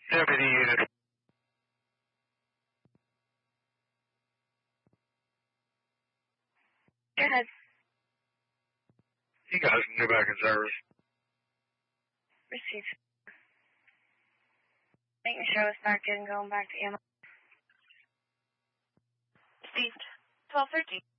Deputy unit. Go ahead. You guys can go back in service. Received. Making sure it's not good and going back to Emma. Received. 1213.